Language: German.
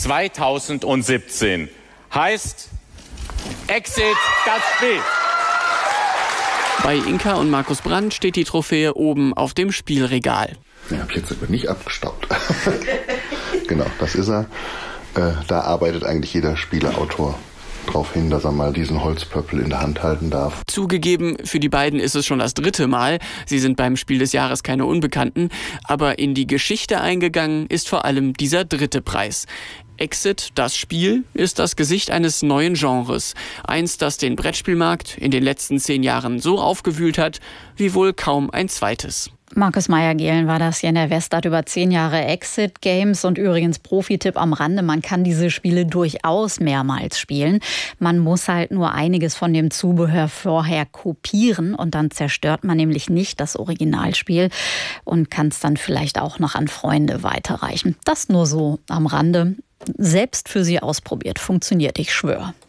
2017. Heißt, Exit das Spiel. Bei Inka und Markus Brandt steht die Trophäe oben auf dem Spielregal. Den habe ich jetzt aber nicht abgestaubt. Genau, das ist er. Da arbeitet eigentlich jeder Spieleautor darauf hin, dass er mal diesen Holzpöppel in der Hand halten darf. Zugegeben, für die beiden ist es schon das 3. Mal. Sie sind beim Spiel des Jahres keine Unbekannten. Aber in die Geschichte eingegangen ist vor allem dieser 3. Preis. Exit, das Spiel, ist das Gesicht eines neuen Genres. Eins, das den Brettspielmarkt in den letzten 10 Jahren so aufgewühlt hat, wie wohl kaum ein zweites. Markus Meyer-Gehlen war das hier in der Westart über 10 Jahre Exit-Games. Und übrigens Profi-Tipp am Rande, man kann diese Spiele durchaus mehrmals spielen. Man muss halt nur einiges von dem Zubehör vorher kopieren und dann zerstört man nämlich nicht das Originalspiel und kann es dann vielleicht auch noch an Freunde weiterreichen. Das nur so am Rande. Selbst für Sie ausprobiert. Funktioniert, ich schwöre.